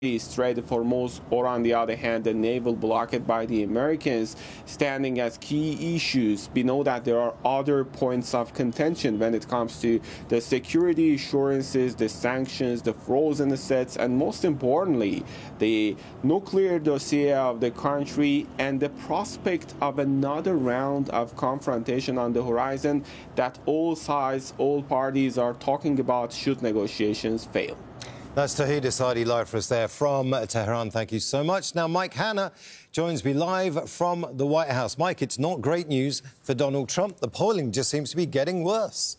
Strait of Hormuz, or on the other hand, the naval blockade by the Americans, standing as key issues. We know that there are other points of contention when it comes to the security assurances, the sanctions, the frozen assets, and most importantly, the nuclear dossier of the country and the prospect of another round of confrontation on the horizon that all sides, all parties are talking about should negotiations fail. That's Tauhid Asadi live for us there from Tehran. Thank you so much. Now, Mike Hanna joins me live from the White House. Mike, it's not great news for Donald Trump. The polling just seems to be getting worse.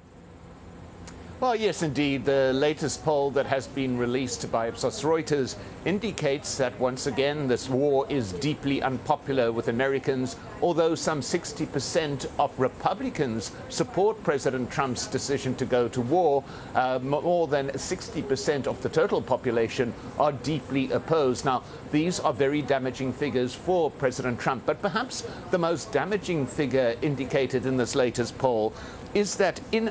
Well, yes, indeed. The latest poll that has been released by Ipsos Reuters indicates that once again this war is deeply unpopular with Americans, although some 60% of Republicans support President Trump's decision to go to war. More than 60% of the total population are deeply opposed. Now, these are very damaging figures for President Trump, but perhaps the most damaging figure indicated in this latest poll is that in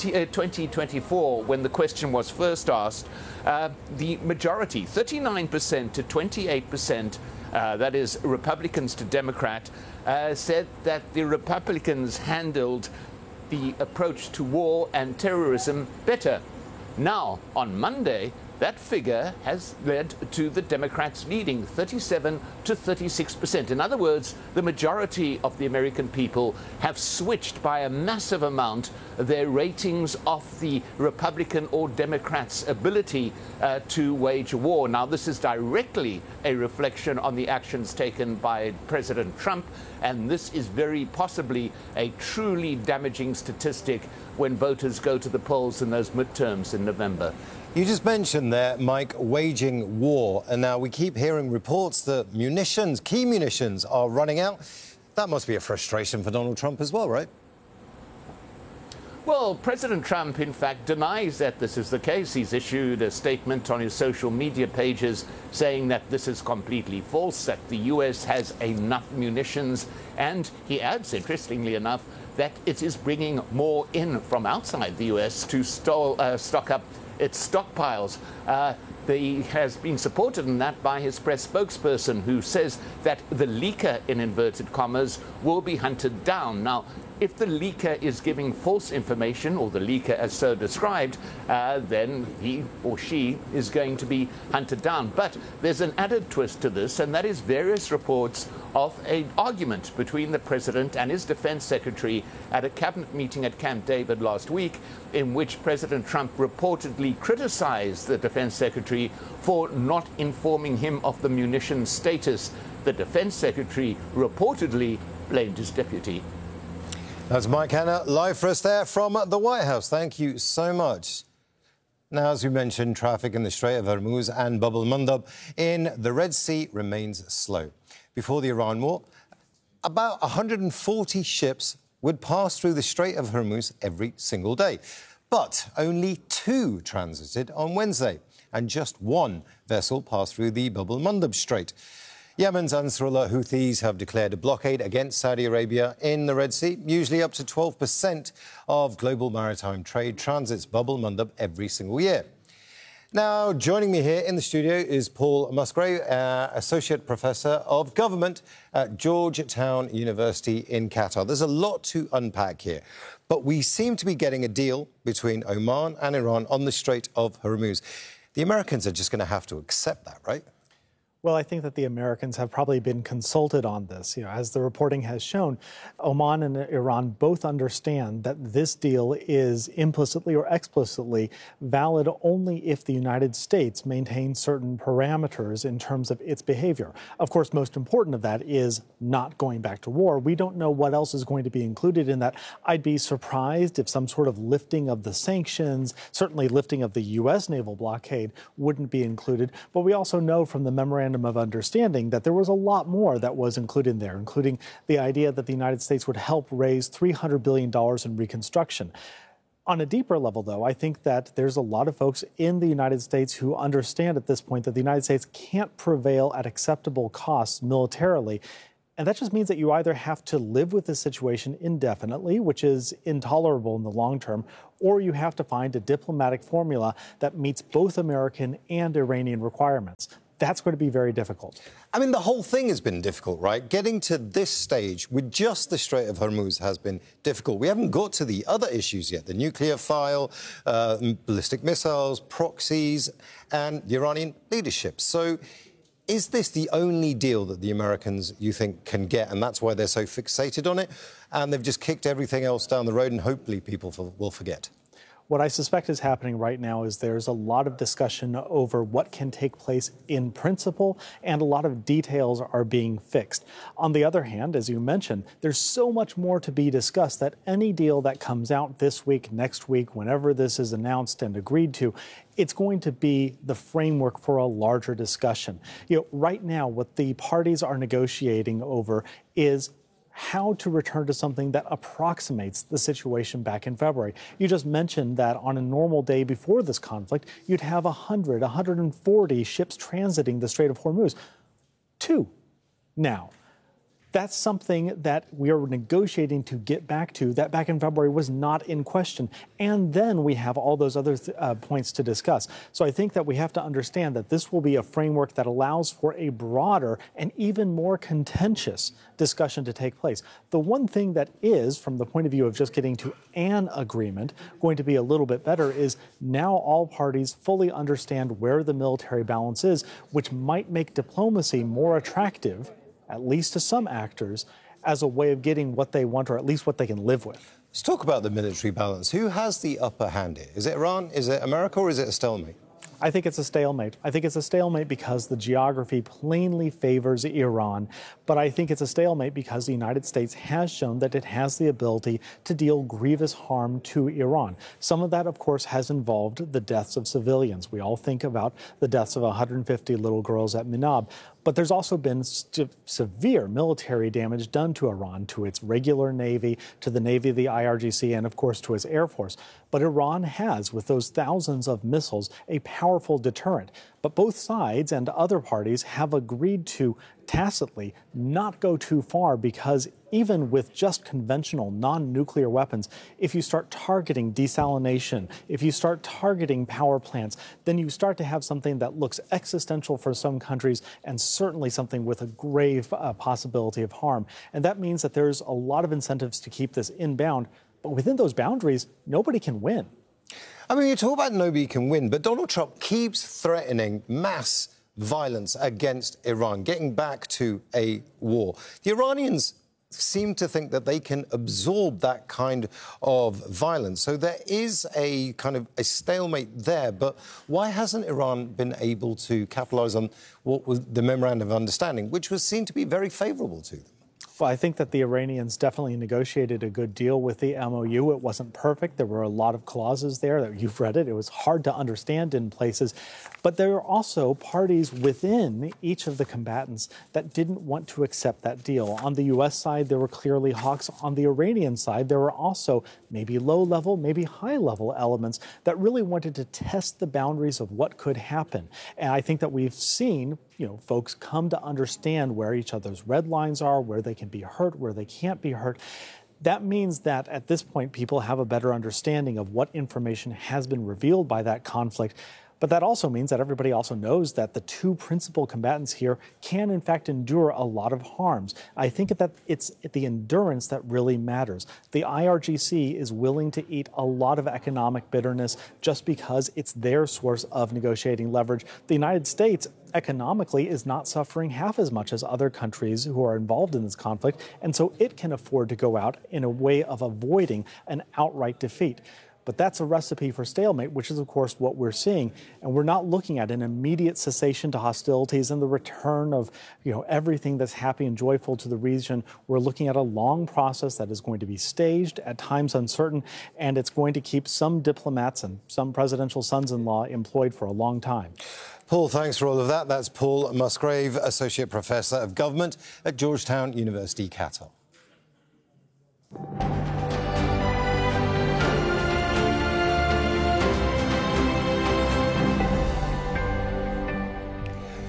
2024, when the question was first asked, the majority, 39% to 28%, that is Republicans to Democrat, said that the Republicans handled the approach to war and terrorism better. Now, on Monday, that figure has led to the Democrats leading 37 to 36%. In other words, the majority of the American people have switched by a massive amount their ratings of the Republican or Democrats' ability to wage a war. Now, this is directly a reflection on the actions taken by President Trump, and this is very possibly a truly damaging statistic when voters go to the polls in those midterms in November. You just mentioned there, Mike, waging war, and now we keep hearing reports that munitions, key munitions, are running out. That must be a frustration for Donald Trump as well, right? Well, President Trump, in fact, denies that this is the case. He's issued a statement on his social media pages saying that this is completely false, that the U.S. has enough munitions. And he adds, interestingly enough, that it is bringing more in from outside the U.S. to stock up its stockpiles. He has been supported in that by his press spokesperson, who says that the leaker, in inverted commas, will be hunted down. Now, if the leaker is giving false information, or the leaker as so described, then he or she is going to be hunted down. But there's an added twist to this, and that is various reports of an argument between the president and his defense secretary at a cabinet meeting at Camp David last week, in which President Trump reportedly criticized the defense secretary for not informing him of the munitions status. The defense secretary reportedly blamed his deputy. That's Mike Hanna, live for us there from the White House. Thank you so much. Now, as we mentioned, traffic in the Strait of Hormuz and Bab el-Mandab in the Red Sea remains slow. Before the Iran war, about 140 ships would pass through the Strait of Hormuz every single day. But only 2 transited on Wednesday, and just 1 vessel passed through the Bab el-Mandab Strait. Yemen's Ansarullah Houthis have declared a blockade against Saudi Arabia in the Red Sea. Usually up to 12% of global maritime trade transits Bab el-Mandab every single year. Now, joining me here in the studio is Paul Musgrave, Associate Professor of Government at Georgetown University in Qatar. There's a lot to unpack here, but we seem to be getting a deal between Oman and Iran on the Strait of Hormuz. The Americans are just going to have to accept that, right? Well, I think that the Americans have probably been consulted on this. As the reporting has shown, Oman and Iran both understand that this deal is implicitly or explicitly valid only if the United States maintains certain parameters in terms of its behavior. Of course, most important of that is not going back to war. We don't know what else is going to be included in that. I'd be surprised if some sort of lifting of the sanctions, certainly lifting of the U.S. naval blockade, wouldn't be included. But we also know from the memorandum of understanding that there was a lot more that was included in there, including the idea that the United States would help raise $300 billion in reconstruction. On a deeper level, though, I think that there's a lot of folks in the United States who understand at this point that the United States can't prevail at acceptable costs militarily And that just means that you either have to live with this situation indefinitely, which is intolerable in the long term, or you have to find a diplomatic formula that meets both American and Iranian requirements. That's going to be very difficult. I mean, the whole thing has been difficult, right? Getting to this stage with just the Strait of Hormuz has been difficult. We haven't got to the other issues yet, the nuclear file, ballistic missiles, proxies, and the Iranian leadership. So is this the only deal that the Americans, you think, can get, and that's why they're so fixated on it, and they've just kicked everything else down the road and hopefully people will forget? What I suspect is happening right now is there's a lot of discussion over what can take place in principle, and a lot of details are being fixed. On the other hand, as you mentioned, there's so much more to be discussed that any deal that comes out this week, next week, whenever this is announced and agreed to, it's going to be the framework for a larger discussion. Right now, what the parties are negotiating over is how to return to something that approximates the situation back in February. You just mentioned that on a normal day before this conflict, you'd have 100, 140 ships transiting the Strait of Hormuz. 2 now. That's something that we are negotiating to get back to, that back in February was not in question. And then we have all those other points to discuss. So I think that we have to understand that this will be a framework that allows for a broader and even more contentious discussion to take place. The one thing that is, from the point of view of just getting to an agreement, going to be a little bit better is now all parties fully understand where the military balance is, which might make diplomacy more attractive, at least to some actors, as a way of getting what they want, or at least what they can live with. Let's talk about the military balance. Who has the upper hand here? Is it Iran? Is it America? Or is it a stalemate? I think it's a stalemate. I think it's a stalemate because the geography plainly favors Iran. But I think it's a stalemate because the United States has shown that it has the ability to deal grievous harm to Iran. Some of that, of course, has involved the deaths of civilians. We all think about the deaths of 150 little girls at Minab. But there's also been severe military damage done to Iran, to its regular Navy, to the Navy of the IRGC, and of course to its Air Force. But Iran has, with those thousands of missiles, a powerful deterrent. But both sides and other parties have agreed to tacitly not go too far, because even with just conventional non-nuclear weapons, if you start targeting desalination, if you start targeting power plants, then you start to have something that looks existential for some countries, and certainly something with a grave possibility of harm. And that means that there's a lot of incentives to keep this inbound. But within those boundaries, nobody can win. I mean, you talk about nobody can win, but Donald Trump keeps threatening mass violence against Iran, getting back to a war. The Iranians seem to think that they can absorb that kind of violence. So there is a kind of a stalemate there. But why hasn't Iran been able to capitalize on what was the memorandum of understanding, which was seen to be very favorable to them? Well, I think that the Iranians definitely negotiated a good deal with the MOU. It wasn't perfect. There were a lot of clauses there that you've read it. It was hard to understand in places. But there are also parties within each of the combatants that didn't want to accept that deal. On the U.S. side, there were clearly hawks. On the Iranian side, there were also maybe low-level, maybe high-level elements that really wanted to test the boundaries of what could happen. And I think that we've seen, folks come to understand where each other's red lines are, where they can be hurt, where they can't be hurt. That means that at this point, people have a better understanding of what information has been revealed by that conflict. But that also means that everybody also knows that the two principal combatants here can, in fact, endure a lot of harms. I think that it's the endurance that really matters. The IRGC is willing to eat a lot of economic bitterness just because it's their source of negotiating leverage. The United States economically is not suffering half as much as other countries who are involved in this conflict, and so it can afford to go out in a way of avoiding an outright defeat. But that's a recipe for stalemate, which is, of course, what we're seeing. And we're not looking at an immediate cessation to hostilities and the return of, everything that's happy and joyful to the region. We're looking at a long process that is going to be staged, at times uncertain, and it's going to keep some diplomats and some presidential sons-in-law employed for a long time. Paul, thanks for all of that. That's Paul Musgrave, Associate Professor of Government at Georgetown University, Qatar.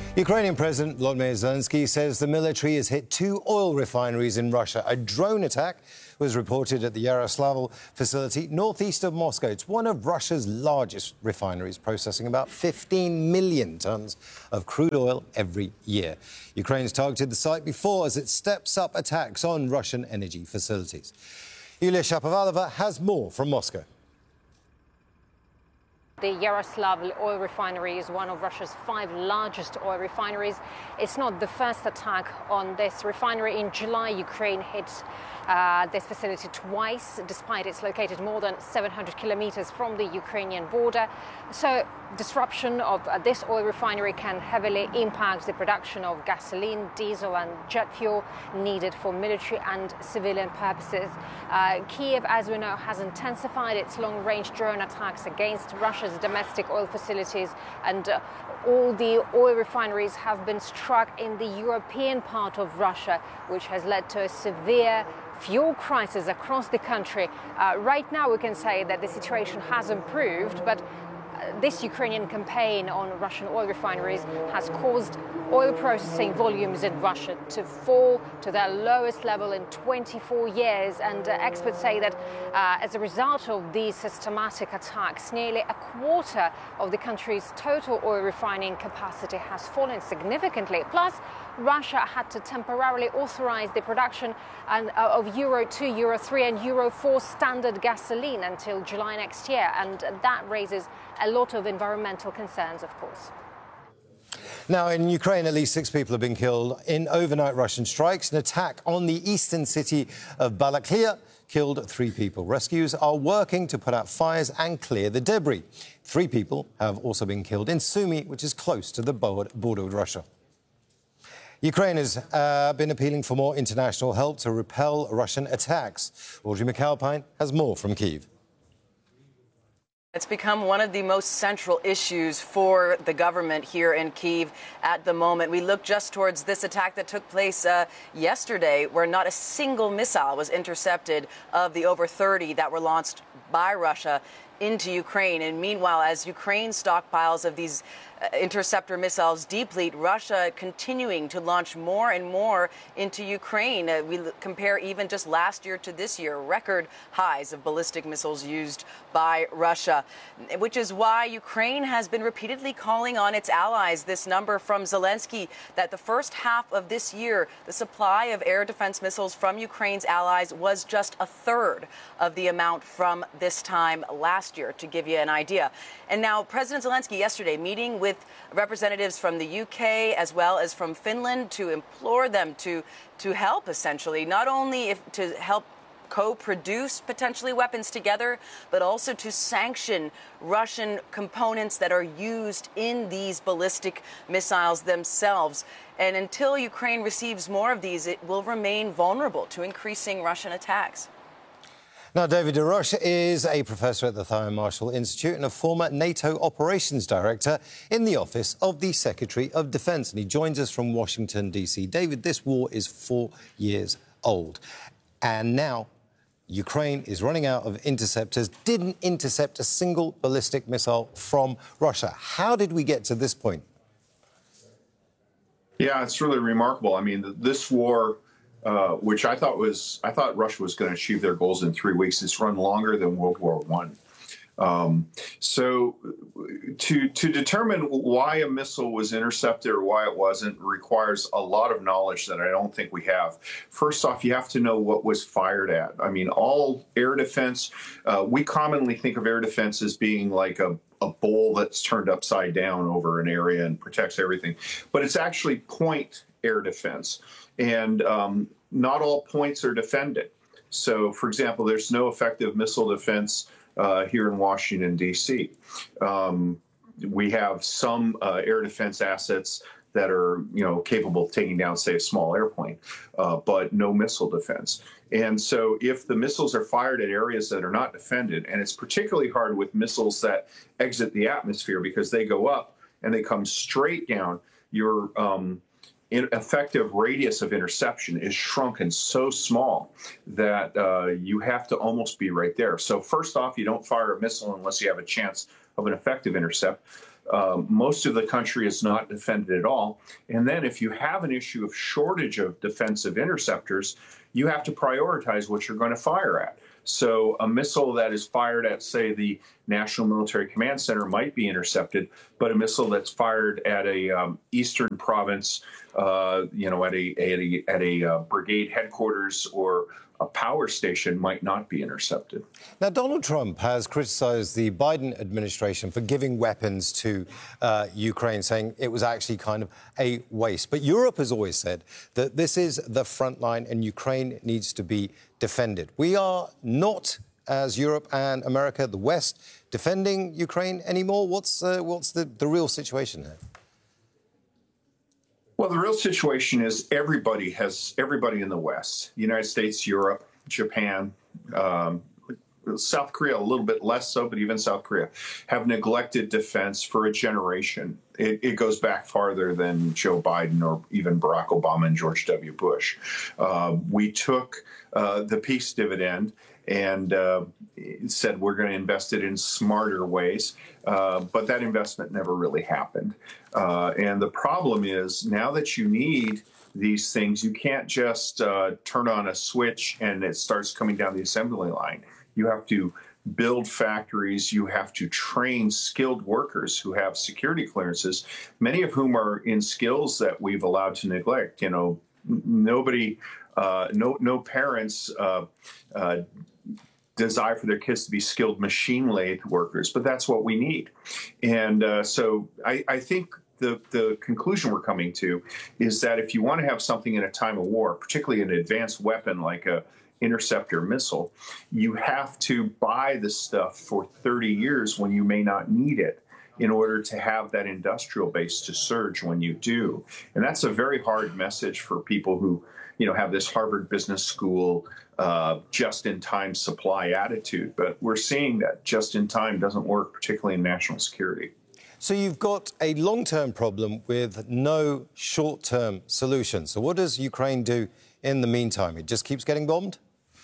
Ukrainian President Volodymyr Zelensky says the military has hit 2 oil refineries in Russia. A drone attack was reported at the Yaroslavl facility northeast of Moscow. It's one of Russia's largest refineries, processing about 15 million tons of crude oil every year. Ukraine's targeted the site before as it steps up attacks on Russian energy facilities. Yulia Shapovalova has more from Moscow. The Yaroslavl oil refinery is one of Russia's 5 largest oil refineries. It's not the first attack on this refinery. In July, Ukraine hit this facility twice, despite it's located more than 700 kilometers from the Ukrainian border. So disruption of this oil refinery can heavily impact the production of gasoline, diesel and jet fuel needed for military and civilian purposes. Kiev, as we know, has intensified its long-range drone attacks against Russia's domestic oil facilities, and all the oil refineries have been struck in the European part of Russia, which has led to a severe fuel crisis across the country. Right now, we can say that the situation has improved, but this Ukrainian campaign on Russian oil refineries has caused oil processing volumes in Russia to fall to their lowest level in 24 years. And experts say that as a result of these systematic attacks, nearly a quarter of the country's total oil refining capacity has fallen significantly. Plus, Russia had to temporarily authorize the production of Euro 2, Euro 3 and Euro 4 standard gasoline until July next year. And that raises a lot of environmental concerns, of course. Now, in Ukraine, at least 6 people have been killed in overnight Russian strikes. An attack on the eastern city of Balaklia killed 3 people. Rescues are working to put out fires and clear the debris. 3 people have also been killed in Sumy, which is close to the border with Russia. Ukraine has been appealing for more international help to repel Russian attacks. Audrey McAlpine has more from Kyiv. It's become one of the most central issues for the government here in Kyiv at the moment. We look just towards this attack that took place yesterday, where not a single missile was intercepted of the over 30 that were launched by Russia into Ukraine. And meanwhile, as Ukraine stockpiles of these interceptor missiles deplete, Russia continuing to launch more and more into Ukraine. We compare even just last year to this year, record highs of ballistic missiles used by Russia, which is why Ukraine has been repeatedly calling on its allies. This number from Zelensky, that the first half of this year, the supply of air defense missiles from Ukraine's allies was just a third of the amount from this time last year, to give you an idea. And now President Zelensky yesterday meeting with representatives from the UK as well as from Finland to implore them to help, essentially, not only to help co-produce potentially weapons together, but also to sanction Russian components that are used in these ballistic missiles themselves. And until Ukraine receives more of these, it will remain vulnerable to increasing Russian attacks. Now, David DeRoche is a professor at the Thyone Marshall Institute and a former NATO operations director in the Office of the Secretary of Defense. And he joins us from Washington, D.C. David, this war is 4 years old. And now Ukraine is running out of interceptors, didn't intercept a single ballistic missile from Russia. How did we get to this point? Yeah, it's really remarkable. I mean, this war, which I thought Russia was going to achieve their goals in 3 weeks. It's run longer than World War I. So to determine why a missile was intercepted or why it wasn't requires a lot of knowledge that I don't think we have. First off, you have to know what was fired at. I mean, all air defense, we commonly think of air defense as being like a bowl that's turned upside down over an area and protects everything. But it's actually point air defense. And not all points are defended. So, for example, there's no effective missile defense here in Washington, D.C. We have some air defense assets that are, capable of taking down, say, a small airplane, but no missile defense. And so if the missiles are fired at areas that are not defended, and it's particularly hard with missiles that exit the atmosphere because they go up and they come straight down, your effective radius of interception is shrunken so small that you have to almost be right there. So first off, you don't fire a missile unless you have a chance of an effective intercept. Most of the country is not defended at all. And then if you have an issue of shortage of defensive interceptors, you have to prioritize what you're going to fire at. So a missile that is fired at, say, the National Military Command Center might be intercepted, but a missile that's fired at a eastern province, at a brigade headquarters or a power station might not be intercepted. Now, Donald Trump has criticized the Biden administration for giving weapons to Ukraine, saying it was actually kind of a waste. But Europe has always said that this is the front line and Ukraine needs to be defended. We are not, as Europe and America, the West, defending Ukraine anymore. What's the real situation there? Well, the real situation is everybody in the West, the United States, Europe, Japan, South Korea, a little bit less so, but even South Korea, have neglected defense for a generation. It goes back farther than Joe Biden or even Barack Obama and George W. Bush. We took the peace dividend and said we're going to invest it in smarter ways. But that investment never really happened. And the problem is now that you need these things, you can't just turn on a switch and it starts coming down the assembly line. You have to build factories. You have to train skilled workers who have security clearances, many of whom are in skills that we've allowed to neglect. You know, nobody, no parents desire for their kids to be skilled machine lathe workers, but that's what we need. And so I think the conclusion we're coming to is that if you want to have something in a time of war, particularly an advanced weapon like a interceptor missile, you have to buy the stuff for 30 years when you may not need it in order to have that industrial base to surge when you do. And that's a very hard message for people who, you know, have this Harvard Business School just-in-time supply attitude. But we're seeing that just-in-time doesn't work, particularly in national security. So you've got a long-term problem with no short-term solution. So what does Ukraine do in the meantime? It just keeps getting bombed?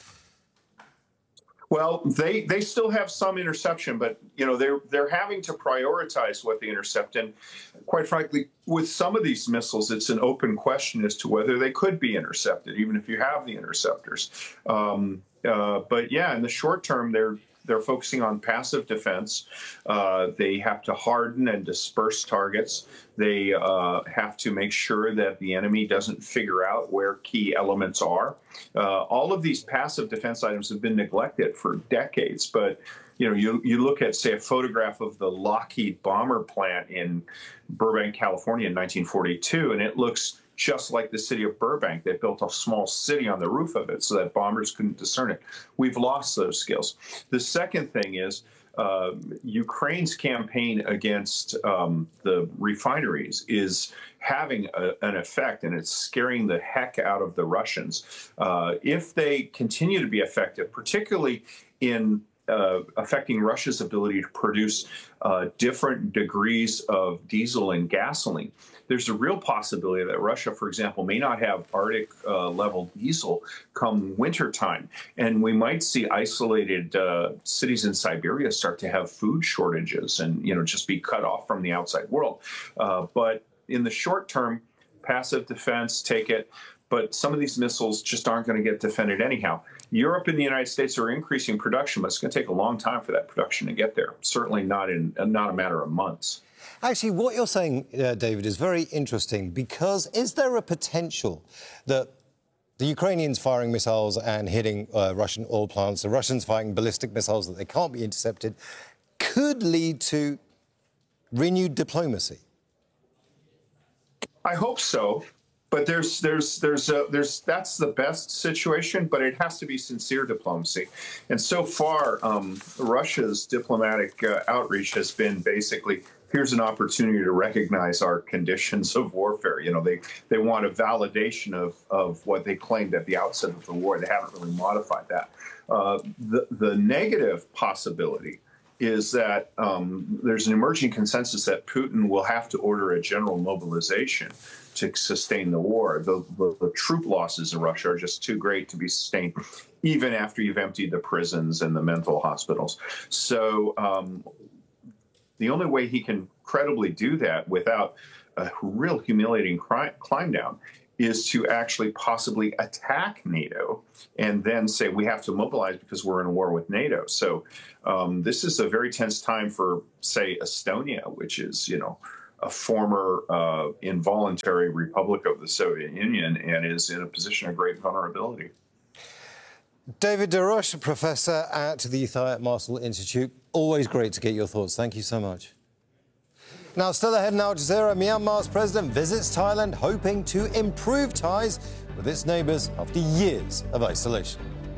Well, they still have some interception, but you know they're having to prioritize what they intercept. And quite frankly, with some of these missiles, it's an open question as to whether they could be intercepted, even if you have the interceptors. But yeah, in the short term, they're focusing on passive defense. They have to harden and disperse targets. They have to make sure that the enemy doesn't figure out where key elements are. All of these passive defense items have been neglected for decades. But you know, you look at, say, a photograph of the Lockheed bomber plant in Burbank, California in 1942, and it looks just like the city of Burbank. They built a small city on the roof of it so that bombers couldn't discern it. We've lost those skills. The second thing is Ukraine's campaign against the refineries is having an effect, and it's scaring the heck out of the Russians. If they continue to be effective, particularly in affecting Russia's ability to produce different degrees of diesel and gasoline, there's a real possibility that Russia, for example, may not have Arctic level diesel come wintertime. And we might see isolated cities in Siberia start to have food shortages and, you know, just be cut off from the outside world. But in the short term, passive defense, take it. But some of these missiles just aren't going to get defended anyhow. Europe and the United States are increasing production, but it's going to take a long time for that production to get there. Certainly not a matter of months. Actually, what you're saying, David, is very interesting, because is there a potential that the Ukrainians firing missiles and hitting Russian oil plants, the Russians firing ballistic missiles that they can't be intercepted, could lead to renewed diplomacy? I hope so. But that's the best situation, but it has to be sincere diplomacy. And so far, Russia's diplomatic outreach has been basically, here's an opportunity to recognize our conditions of warfare. You know, they want a validation of what they claimed at the outset of the war. They haven't really modified that. The negative possibility is that there's an emerging consensus that Putin will have to order a general mobilization to sustain the war. The troop losses in Russia are just too great to be sustained, even after you've emptied the prisons and the mental hospitals. So the only way he can credibly do that without a real humiliating climb down is to actually possibly attack NATO and then say we have to mobilize because we're in a war with NATO. So this is a very tense time for, say, Estonia, which is, a former involuntary republic of the Soviet Union and is in a position of great vulnerability. David Darush, professor at the Thiat Marshall Institute. Always great to get your thoughts. Thank you so much. Now, still ahead in Al Jazeera, Myanmar's president visits Thailand, hoping to improve ties with its neighbours after years of isolation.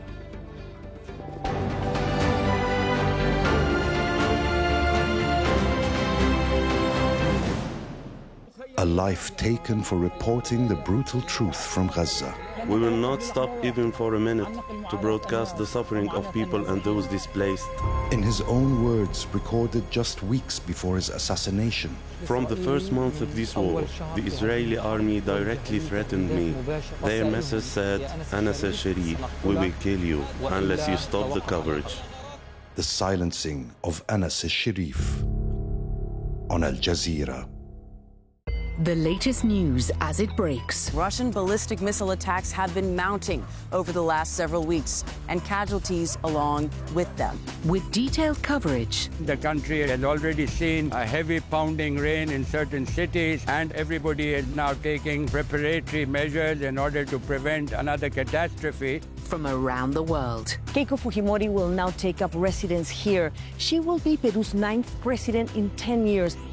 A life taken for reporting the brutal truth from Gaza. We will not stop even for a minute to broadcast the suffering of people and those displaced. In his own words, recorded just weeks before his assassination. From the first month of this war, the Israeli army directly threatened me. Their message said, Anas al-Sharif, we will kill you unless you stop the coverage. The silencing of Anas al-Sharif on Al Jazeera. The latest news as it breaks. Russian ballistic missile attacks have been mounting over the last several weeks, and casualties along with them. With detailed coverage. The country has already seen a heavy pounding rain in certain cities, and everybody is now taking preparatory measures in order to prevent another catastrophe. From around the world. Keiko Fujimori will now take up residence here. She will be Peru's 9th president in 10 years.